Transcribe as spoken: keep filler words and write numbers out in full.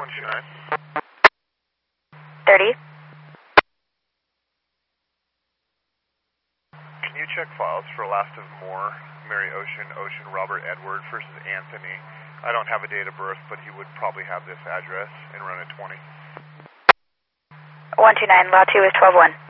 one two nine. thirty. Can you check files for last of Moore, Mary Ocean, Ocean, Robert Edward versus Anthony? I don't have a date of birth, but he would probably have this address and run at twenty. one two nine, Law two is twelve one.